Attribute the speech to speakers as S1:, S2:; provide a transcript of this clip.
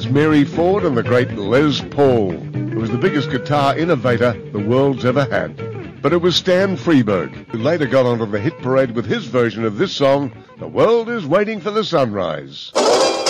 S1: Mary Ford and the great Les Paul, who was the biggest guitar innovator the world's ever had. But it was Stan Freberg, who later got onto the hit parade with his version of this song, The World is Waiting for the Sunrise.